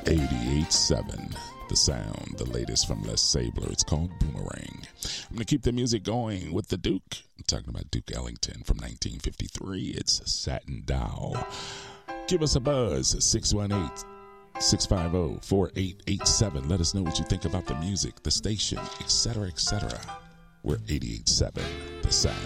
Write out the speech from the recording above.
88.7, the sound, the latest from Les Sabler. It's called Boomerang. I'm going to keep the music going with the Duke. I'm talking about Duke Ellington from 1953. It's Satin Doll. Give us a buzz, 618-650-4887. Let us know what you think about the music, the station, etc., etc. We're 88.7, the sound.